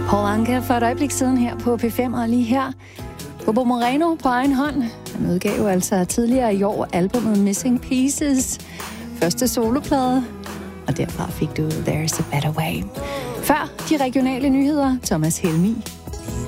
Paul Anka for et øjeblik siden her på P5, og lige her Bobo Moreno på egen hånd. Han udgav jo altså tidligere i år albumet Missing Pieces, første soloplade, og derfra fik du There's a Better Way. Før de regionale nyheder, Thomas Helmig.